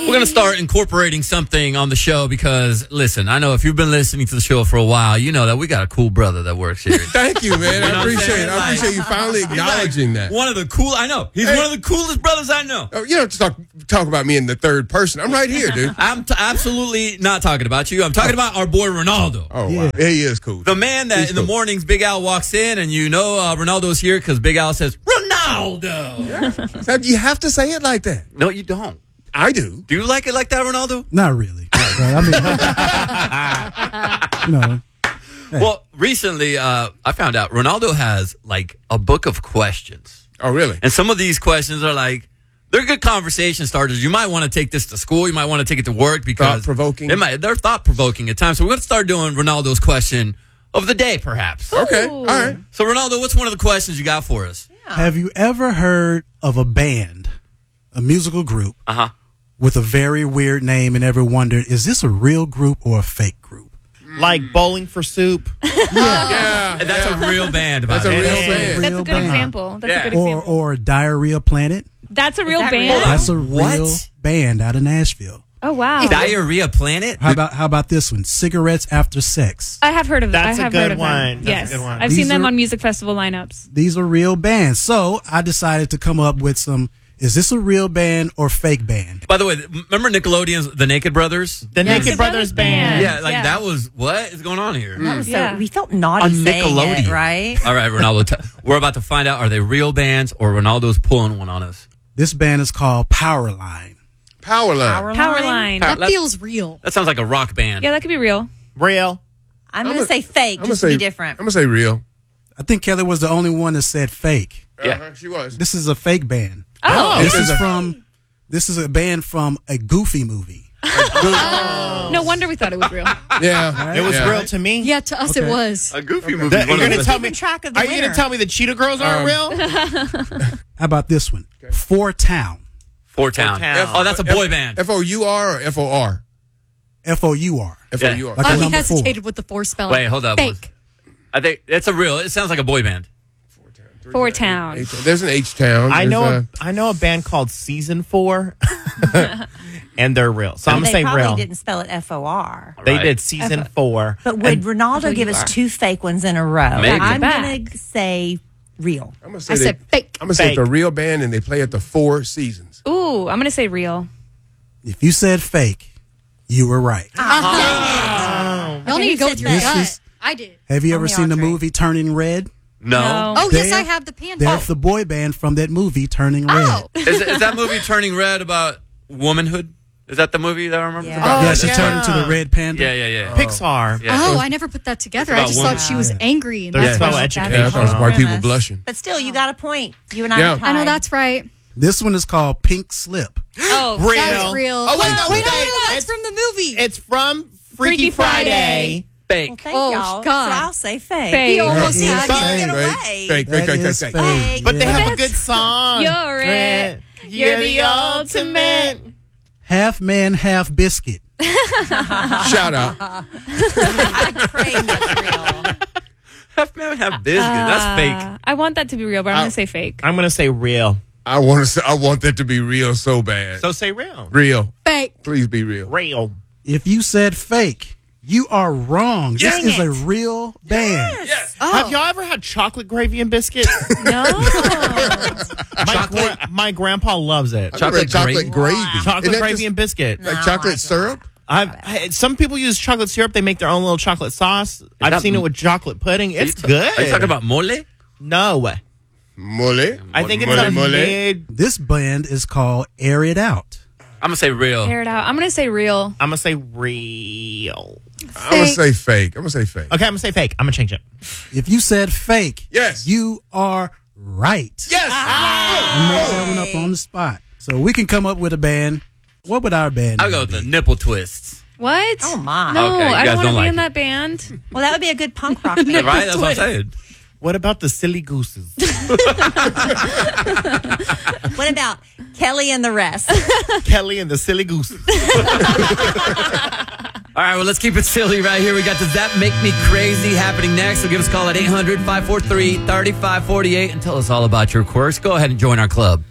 We're going to start incorporating something on the show because, listen, I know if you've been listening to the show for a while, you know that we got a cool brother that works here. Thank you, man. I appreciate it. I appreciate you finally acknowledging that. One of the cool, I know. He's one of the coolest brothers I know. You don't talk about me in the third person. I'm right here, dude. I'm absolutely not talking about you. I'm talking about our boy Ronaldo. Oh, wow. He is cool. The man that in the mornings Big Al walks in and you know Ronaldo's here because Big Al says, Ronaldo. Yeah. You have to say it like that. No, you don't. I do. Do you like it like that, Ronaldo? Not really. I mean, Hey. Well, recently I found out Ronaldo has like a book of questions. Oh, really? And some of these questions are like, they're good conversation starters. You might want to take this to school. You might want to take it to work because thought-provoking. They're thought-provoking at times. So we're going to start doing Ronaldo's question of the day, perhaps. Okay. All right. So, Ronaldo, what's one of the questions you got for us? Yeah. Have you ever heard of a band, a musical group, with a very weird name and ever wondered, is this a real group or a fake group? Like Bowling for Soup. Yeah. And that's a real band. That's a real band. That's a good example. That's a good example. Or Diarrhea Planet. That's a real band? That's a real band out of Nashville. Oh, wow. Diarrhea Planet? How about this one? Cigarettes After Sex. I have heard of that. That's a good one. Yes. I've seen them on music festival lineups. These are real bands. So I decided to come up with some, is this a real band or fake band? By the way, remember Nickelodeon's The Naked Brothers? The Naked Brothers band. Yeah, that was, what is going on here? That was so, we felt naughty saying it, right? All right, Ronaldo, we're about to find out, are they real bands or Ronaldo's pulling one on us? This band is called Powerline. Powerline. That feels real. That sounds like a rock band. Yeah, that could be real. Real. I'm going to say fake, just to be different. I'm going to say real. I think Kelly was the only one that said fake. Yeah, she was. This is a fake band. Oh. This is a band from a Goofy movie. No wonder we thought it was real. Yeah. It was real to me. Yeah, to us it was. A Goofy movie. You're going to tell me, track of the are you going to tell me the Cheetah Girls aren't real? How about this one? Four Town. Four Town. Oh, that's a boy band. F-O-U-R or F-O-R? F-O-U-R. F-O-U-R. Like Oh, a he number hesitated 4. with the 4 spelling. Wait, hold up. Fake. I think it's it sounds like a boy band. Four Town. There's an H-Town. I know a band called Season 4, and they're real. So I'm going to say They real. probably didn't spell it F-O-R. They did Season 4. But would Ronaldo give us 2 fake ones in a row? Maybe. I'm going to say real. I'm going to I say said fake. I'm going to say it's a real band and they play at the Four Seasons. Ooh, I'm going to say real. If you said fake, you were right. Y'all need to go with your gut. I did. Have you ever seen the movie Turning Red? No. Oh, yes, I have the panda. That's the boy band from that movie, Turning Red. Oh. Is that movie Turning Red about womanhood? Is that the movie that I remember? Yeah. She turned into the red panda. Yeah. Pixar. Yeah. Oh, I never put that together. I about just thought she was angry. And There's that's no why education. Yeah, I thought it was white people blushing. But still, you got a point. You and I Yeah. are tied. I know that's right. This one is called Pink Slip. Oh, Real. That's real. Oh, wait, no, wait, wait, that's it's from the movie. It's from Freaky Friday. Fake. Thank Oh, y'all. God. So I'll say fake. Fake. He almost Yeah, had get it. away. Fake. That is fake. But they Yeah. have a good song. You're it. You're the ultimate. Half man, half biscuit. Shout out. I crave that's real. Half man, half biscuit. That's fake. I want that to be real, but I'm going to say fake. I'm going to say real. I want that to be real so bad. So say real. Real. Fake. Please be real. Real. If you said fake, you are wrong. This Dang is it. a real band. Yes. Have y'all ever had chocolate gravy and biscuit? No. My grandpa loves it. Chocolate gravy. Chocolate Isn't that gravy just and biscuit. like chocolate syrup? Some people use chocolate syrup. They make their own little chocolate sauce. I've seen it with chocolate pudding. It's good. Are you talking about mole? No. Mole. I think it's a mid. This band is called Air It Out. I'm going to say real. Air it out. I'm going to say real. I'm going to say real. I'm going to say fake. Okay, I'm going to say fake. I'm going to change it. If you said fake, Yes. you are right. Yes. I made that one up on the spot. So we can come up with a band. What would our band I'll go with the nipple twists. What? Oh, my. No, Okay, you I guys don't want to don't be like in it. that band. Well, that would be a good punk rock band. Right? That's what I'm saying. What about the Silly Gooses? What about Kelly and the rest? Kelly and the Silly Gooses. All right, well, let's keep it silly right here. We got Does That Make Me Crazy happening next. So give us a call at 800-543-3548 and tell us all about your quirks. Go ahead and join our club.